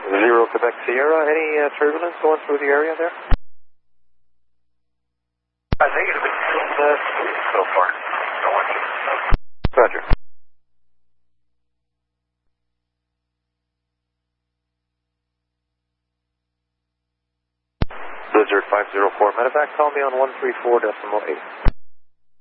Zero Quebec Sierra, any turbulence going through the area there? I think it's been so far. Roger. Blizzard 504 medevac, call me on 134.8.